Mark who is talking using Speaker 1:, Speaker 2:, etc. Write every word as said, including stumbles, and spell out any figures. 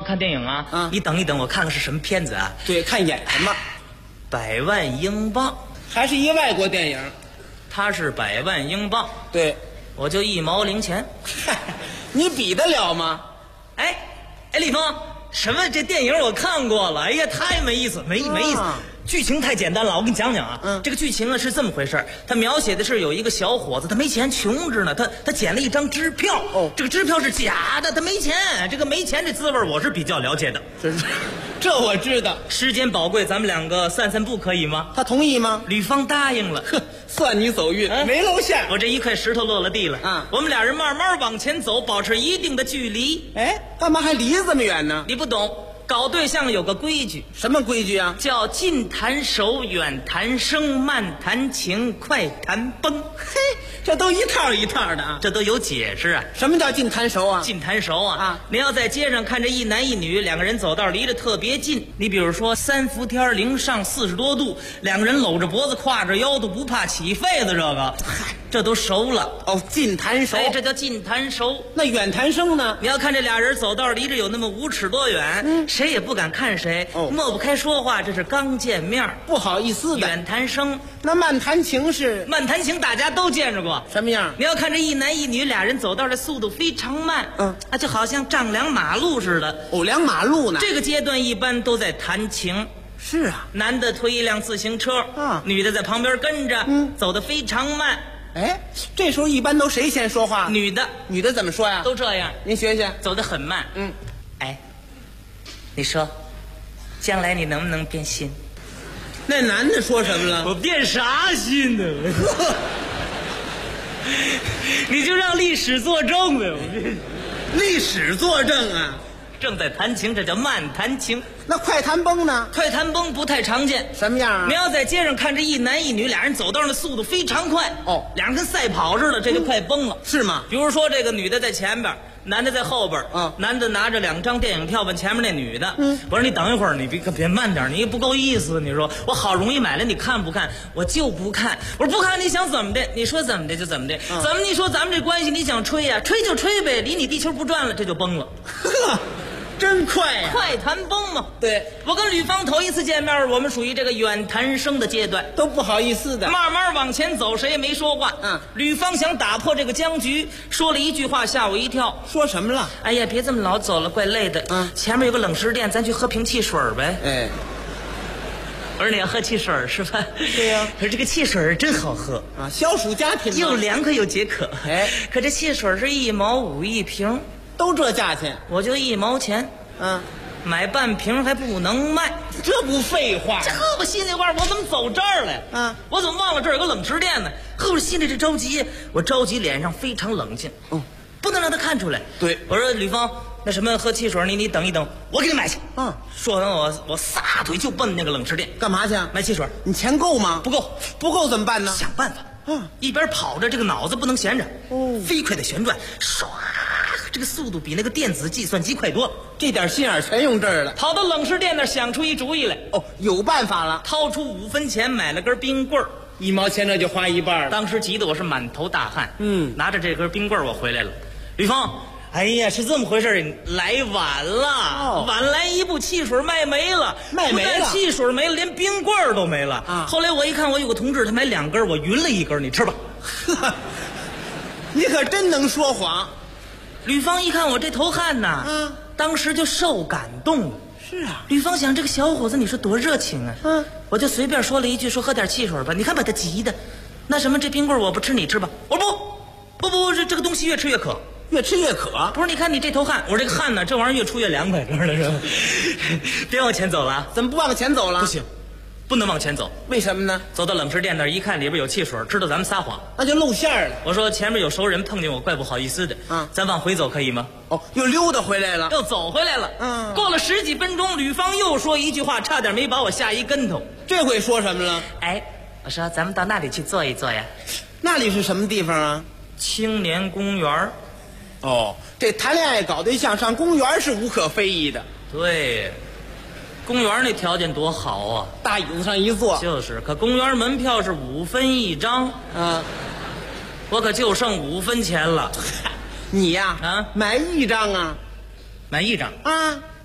Speaker 1: 看电影啊，
Speaker 2: 嗯，
Speaker 1: 你等一等，我看看是什么片子啊？
Speaker 2: 对，看演什么？
Speaker 1: 百万英镑，
Speaker 2: 还是一外国电影？
Speaker 1: 他是百万英镑，
Speaker 2: 对，
Speaker 1: 我就一毛零钱。
Speaker 2: 你比得了吗？
Speaker 1: 哎，哎，李峰，什么这电影我看过了？哎呀，太没意思，没没意思。
Speaker 2: 啊
Speaker 1: 剧情太简单了，我给你讲讲啊。
Speaker 2: 嗯，
Speaker 1: 这个剧情啊是这么回事，他描写的是有一个小伙子，他没钱，穷着呢，他他捡了一张支票。
Speaker 2: 哦，
Speaker 1: 这个支票是假的，他没钱。这个没钱这滋味我是比较了解的。
Speaker 2: 这是，这我知道。
Speaker 1: 时间宝贵，咱们两个散散步可以吗？
Speaker 2: 他同意吗？
Speaker 1: 吕方答应了。
Speaker 2: 哼，算你走运，
Speaker 1: 嗯
Speaker 2: 没露馅。
Speaker 1: 我这一块石头落了地了。
Speaker 2: 嗯，
Speaker 1: 我们俩人慢慢往前走，保持一定的距离。
Speaker 2: 哎，干嘛还离这么远呢？
Speaker 1: 你不懂，搞对象有个规矩。
Speaker 2: 什么规矩啊？
Speaker 1: 叫近弹手，远弹声，慢弹情，快弹崩。
Speaker 2: 嘿，这都一套一套的啊。
Speaker 1: 这都有解释啊。
Speaker 2: 什么叫近弹熟啊？
Speaker 1: 近弹手啊！
Speaker 2: 啊，
Speaker 1: 你要在街上看着一男一女，两个人走道离得特别近。你比如说三伏天零上四十多度，两个人搂着脖子，挎着腰都不怕起痱子，这个，这都熟了。
Speaker 2: 哦，近弹熟。
Speaker 1: 哎，这叫近弹熟。
Speaker 2: 那远弹声呢？
Speaker 1: 你要看这俩人走道离着有那么五尺多远，
Speaker 2: 嗯，
Speaker 1: 谁也不敢看谁，
Speaker 2: 哦，
Speaker 1: 抹不开说话，这是刚见面，
Speaker 2: 不好意思的。
Speaker 1: 远弹声。
Speaker 2: 那慢弹情是
Speaker 1: 慢弹情，大家都见着过。
Speaker 2: 什么样？
Speaker 1: 你要看这一男一女俩人走道的速度非常慢，
Speaker 2: 嗯，
Speaker 1: 啊，就好像丈量马路似的。
Speaker 2: 哦，量马路呢？
Speaker 1: 这个阶段一般都在弹情。
Speaker 2: 是啊，
Speaker 1: 男的推一辆自行车，
Speaker 2: 啊，
Speaker 1: 女的在旁边跟着，
Speaker 2: 嗯，
Speaker 1: 走得非常慢。
Speaker 2: 哎，这时候一般都谁先说话？
Speaker 1: 女的，
Speaker 2: 女的怎么说呀？
Speaker 1: 都这样。
Speaker 2: 您学学，
Speaker 1: 走得很慢。
Speaker 2: 嗯，
Speaker 1: 哎，你说，将来你能不能变心？
Speaker 2: 那男的说什么了？
Speaker 1: 我变啥心呢？你就让历史作证呗。
Speaker 2: 历史作证啊。
Speaker 1: 正在弹情，这叫慢弹情。
Speaker 2: 那快弹崩呢？
Speaker 1: 快弹崩不太常见。
Speaker 2: 什么样啊？
Speaker 1: 你要在街上看这一男一女俩人走道的速度非常快，
Speaker 2: 哦，
Speaker 1: 俩人跟赛跑似的，这就快崩了。
Speaker 2: 嗯，是吗？
Speaker 1: 比如说这个女的在前边，男的在后边，
Speaker 2: 啊，
Speaker 1: 男的拿着两张电影票问前面那女的，
Speaker 2: 嗯，
Speaker 1: 我说你等一会儿，你别别慢点，你不够意思。你说我好容易买了，你看不看？我就不看。我说不看，你想怎么的？你说怎么的就怎么的。
Speaker 2: 啊，
Speaker 1: 怎么你说咱们这关系你想吹呀、啊？吹就吹呗，离你地球不转了，这就崩了。
Speaker 2: 呵。真快呀、啊！
Speaker 1: 快弹崩嘛。
Speaker 2: 对，
Speaker 1: 我跟吕方头一次见面，我们属于这个远弹声的阶段，
Speaker 2: 都不好意思的。
Speaker 1: 慢慢往前走，谁也没说话。
Speaker 2: 嗯，
Speaker 1: 吕方想打破这个僵局，说了一句话吓我一跳。
Speaker 2: 说什么了？
Speaker 1: 哎呀，别这么老走了，怪累的。
Speaker 2: 嗯，
Speaker 1: 前面有个冷食店，咱去喝瓶汽水呗。
Speaker 2: 哎，
Speaker 1: 我说你要喝汽水是吧？
Speaker 2: 对呀、啊。
Speaker 1: 可是这个汽水真好喝
Speaker 2: 啊，消暑佳品，
Speaker 1: 又凉快又解渴。
Speaker 2: 哎，
Speaker 1: 可这汽水是一毛五一瓶，
Speaker 2: 都这价钱，
Speaker 1: 我就一毛钱。
Speaker 2: 嗯。
Speaker 1: 买半瓶还不能卖，
Speaker 2: 这不废话？
Speaker 1: 这呵，我心里话，我怎么走这儿来？
Speaker 2: 嗯，
Speaker 1: 我怎么忘了这儿有个冷食店呢？呵，我心里这着急，我着急，脸上非常冷静。
Speaker 2: 嗯，
Speaker 1: 不能让他看出来。
Speaker 2: 对，
Speaker 1: 我说吕方，那什么喝汽水，你你等一等，我给你买去。
Speaker 2: 嗯，
Speaker 1: 说完我我撒腿就奔那个冷食店，
Speaker 2: 干嘛去？
Speaker 1: 买汽水。
Speaker 2: 你钱够吗？
Speaker 1: 不够，
Speaker 2: 不够怎么办呢？
Speaker 1: 想办法。
Speaker 2: 嗯，
Speaker 1: 一边跑着，这个脑子不能闲着。
Speaker 2: 哦，
Speaker 1: 飞快的旋转，唰。这个速度比那个电子计算机快多了，
Speaker 2: 这点心眼全用这儿了。
Speaker 1: 跑到冷食店那儿想出一主意来，
Speaker 2: 哦，有办法了，
Speaker 1: 掏出五分钱买了根冰棍儿，
Speaker 2: 一毛钱这就花一半了。
Speaker 1: 当时急得我是满头大汗，
Speaker 2: 嗯，
Speaker 1: 拿着这根冰棍儿我回来了。吕方，哎呀，是这么回事，来晚了，
Speaker 2: 哦，
Speaker 1: 晚来一步，汽水卖没了，
Speaker 2: 卖没了，
Speaker 1: 不但汽水没了，连冰棍儿都没了
Speaker 2: 啊！
Speaker 1: 后来我一看，我有个同志他买两根，我匀了一根，你吃吧。
Speaker 2: 你可真能说谎。
Speaker 1: 吕方一看我这头汗呐，
Speaker 2: 嗯，
Speaker 1: 当时就受感动了。
Speaker 2: 是啊，
Speaker 1: 吕方想这个小伙子，你说多热情啊！
Speaker 2: 嗯，
Speaker 1: 我就随便说了一句，说喝点汽水吧。你看把他急的，那什么这冰棍我不吃，你吃吧。我说不，不不，这这个东西越吃越渴，
Speaker 2: 越吃越渴。
Speaker 1: 不是，你看你这头汗，我说这个汗呢，这玩意儿越出越凉快，知道是吧？别往前走了，
Speaker 2: 怎么不往前走了？
Speaker 1: 不行，不能往前走。
Speaker 2: 为什么呢？
Speaker 1: 走到冷食店那儿一看，里边有汽水，知道咱们撒谎，
Speaker 2: 那就露馅了。
Speaker 1: 我说前面有熟人碰见我，怪不好意思的。
Speaker 2: 嗯，
Speaker 1: 咱往回走可以吗？
Speaker 2: 哦，又溜达回来了，
Speaker 1: 又走回来了。
Speaker 2: 嗯，
Speaker 1: 过了十几分钟，吕方又说一句话，差点没把我吓一跟头。
Speaker 2: 这回说什么了？
Speaker 1: 哎，我说咱们到那里去坐一坐呀。
Speaker 2: 那里是什么地方啊？
Speaker 1: 青年公园。
Speaker 2: 哦，这谈恋爱搞对象上公园是无可非议的。
Speaker 1: 对，公园那条件多好啊，
Speaker 2: 大椅子上一坐。
Speaker 1: 就是，可公园门票是五分一张，
Speaker 2: 嗯，
Speaker 1: 我可就剩五分钱了。
Speaker 2: 你呀，
Speaker 1: 啊，
Speaker 2: 买一张啊，
Speaker 1: 买一张
Speaker 2: 啊。